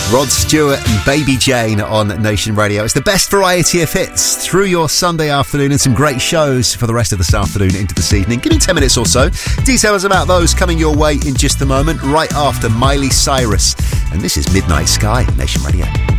Rod Stewart and Baby Jane on Nation Radio. It's the best variety of hits through your Sunday afternoon and some great shows for the rest of this afternoon into this evening. Give me 10 minutes or so. Details about those coming your way in just a moment, right after Miley Cyrus. And this is Midnight Sky, Nation Radio.